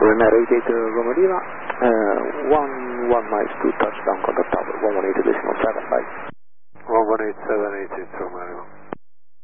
Ryanair 88 Romeo Lima, 11 miles to touchdown contact tower, 118.7, bye. 118.7, 88 Romeo Lima.